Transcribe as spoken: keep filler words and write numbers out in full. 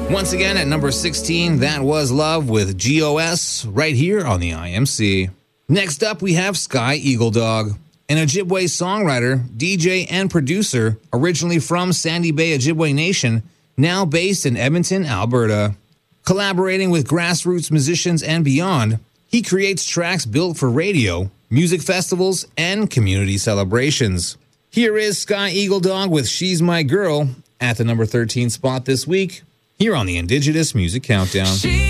Once again, at number sixteen, that was Love with G O S, right here on the I M C. Next up, we have Sky Eagle Dog, an Ojibwe songwriter, D J, and producer, originally from Sandy Bay, Ojibwe Nation, now based in Edmonton, Alberta. Collaborating with grassroots musicians and beyond, he creates tracks built for radio, music festivals, and community celebrations. Here is Sky Eagle Dog with She's My Girl at the number thirteen spot this week, here on the Indigenous Music Countdown.